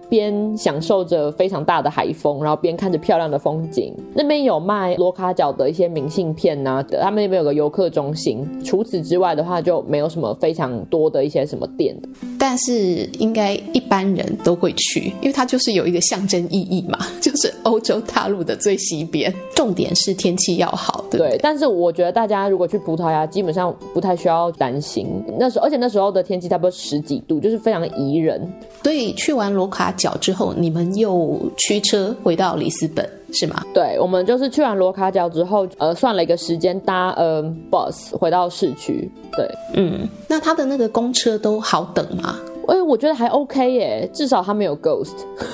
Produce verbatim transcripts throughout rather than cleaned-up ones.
边享受着非常大的海风，然后边看着漂亮的风景。那边有卖罗卡角的一些明信片啊，他们那边有个游客中心，除此之外的话就没有什么非常多的一些什么店。 但是应该一般人都会去，因为它就是有一个象征意义嘛，就是欧洲大陆的最西边，重点是天气要好，对不对？ 对，但是我觉得大家如果去葡萄牙基本上不太需要担心，那时候而且那时候的天气差不多十几度，就是非常宜人。 所以去完罗卡角之后，你们又驱车回到里斯本是吗？ 对，我们就是去完罗卡角之后，呃，算了一个时间搭呃 bus 回到市区。对， 嗯，那他的那个公车都好等吗？ 哎，我觉得还 OK 耶，至少他没有 ghost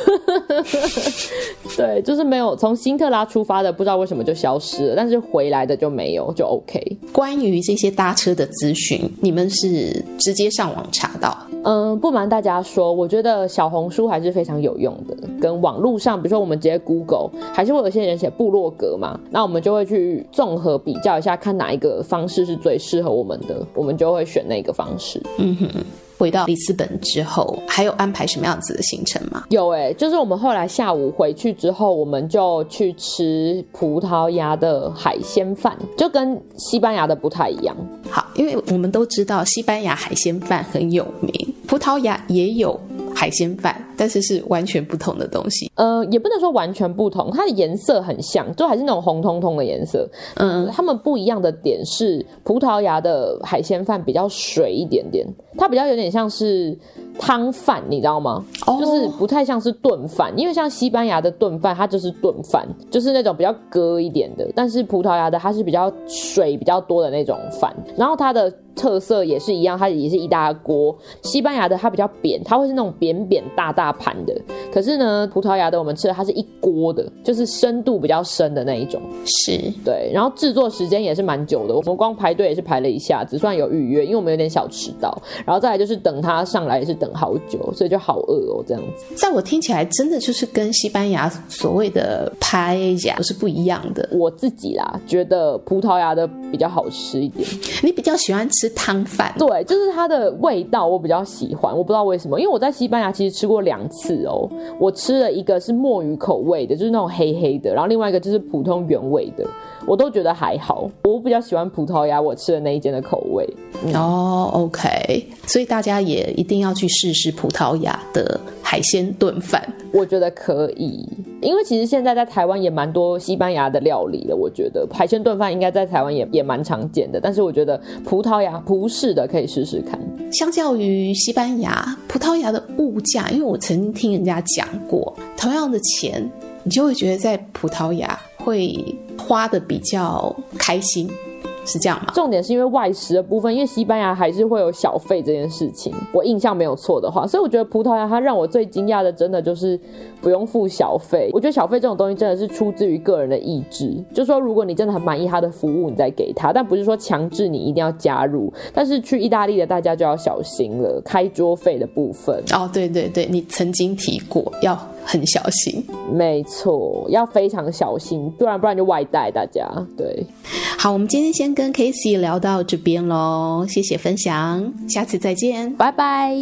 对，就是没有从辛特拉出发的不知道为什么就消失了，但是回来的就没有，就 OK。 关于这些搭车的资讯，你们是直接上网查到？ 嗯，不瞒大家说，我觉得小红书还是非常有用的，跟网络上比如说我们直接 Google 还是会有些人写部落格嘛，那我们就会去综合比较一下，看哪一个方式是最适合我们的，我们就会选那个方式。 嗯哼，回到里斯本之后还有安排什么样子的行程吗？ 有耶、欸、就是我们后来下午回去之后，我们就去吃葡萄牙的海鲜饭，就跟西班牙的不太一样。 好，因为我们都知道西班牙海鲜饭很有名，葡萄牙也有海鲜饭，但是是完全不同的东西。 呃，也不能说完全不同，它的颜色很像，就还是那种红彤彤的颜色。嗯，他们不一样的点是，葡萄牙的海鲜饭比较水一点点，它比较有点像是汤饭，你知道吗？哦，就是不太像是炖饭，因为像西班牙的炖饭，它就是炖饭，就是那种比较割一点的，但是葡萄牙的它是比较水比较多的那种饭，然后它的特色也是一样，它也是一大锅。西班牙的它比较扁，它会是那种扁扁大大盘的，可是呢，葡萄牙的我们吃的它是一锅的，就是深度比较深的那一种。 是，对， 然后制作时间也是蛮久的，我们光排队也是排了一下子，算有预约，因为我们有点小迟到，然后再来就是等它上来也是等好久，所以就好饿哦，这样子。 在我听起来，真的就是跟西班牙所谓的拍甲是不一样的。 我自己啦，觉得葡萄牙的比较好吃一点。 你比较喜欢吃汤饭？ 对，就是它的味道我比较喜欢，我不知道为什么，因为我在西班牙其实吃过两次哦。我吃了一个是墨鱼口味的，就是那种黑黑的，然后另外一个就是普通原味的，我都觉得还好。我比较喜欢葡萄牙我吃的那一间的口味。 嗯、哦 OK， 所以大家也一定要去试试葡萄牙的海鲜炖饭。 我觉得可以，因为其实现在在台湾也蛮多西班牙的料理了，我觉得海鲜炖饭应该在台湾也也蛮常见的，但是我觉得葡萄牙葡式的可以试试看。 相较于西班牙，葡萄牙的物价，因为我曾经听人家讲过，同样的钱你就会觉得在葡萄牙会花的比较开心，是这样吗？ 重点是因为外食的部分，因为西班牙还是会有小费这件事情，我印象没有错的话，所以我觉得葡萄牙它让我最惊讶的真的就是不用付小费。我觉得小费这种东西真的是出自于个人的意志，就是说如果你真的很满意他的服务你再给他，但不是说强制你一定要加入。但是去意大利的大家就要小心了，开桌费的部分。 哦，对对对，你曾经提过要很小心。 没错，要非常小心，不然不然就外带大家。对， 好，我们今天先跟 Casey 聊到这边咯，谢谢分享，下次再见， 拜拜。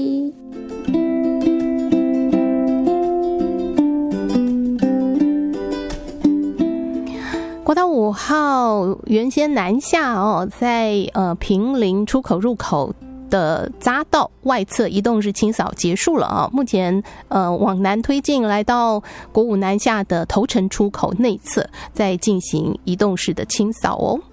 国道五号原先南下哦，在呃坪林出口入口的匝道外侧移动式清扫结束了啊，目前呃往南推进，来到国五南下的头城出口内侧，在进行移动式的清扫哦。